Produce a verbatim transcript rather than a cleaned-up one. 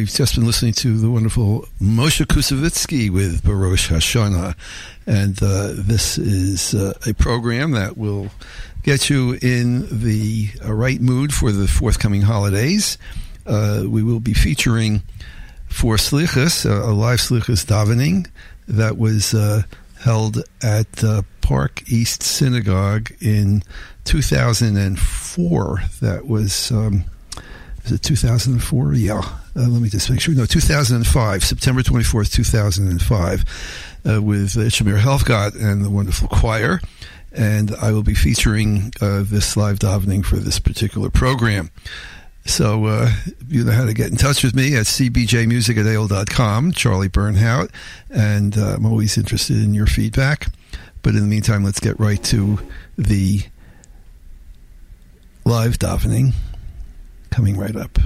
we've just been listening to the wonderful Moshe Kusevitsky with Barosh Hashanah. And uh, this is uh, a program that will get you in the uh, right mood for the forthcoming holidays. Uh, we will be featuring for Slichus, uh, a live Slichus davening that was uh, held at uh, Park East Synagogue in two thousand four. That was... Um, Was it two thousand four? Yeah. Uh, let me just make sure. No, two thousand five, September twenty-fourth, two thousand five, uh, with uh, Shamir Helfgott and the wonderful choir. And I will be featuring uh, this live davening for this particular program. So uh, you know how to get in touch with me at c b j music at a o l dot com, Charlie Bernhout. And uh, I'm always interested in your feedback. But in the meantime, let's get right to the live davening. Coming right up.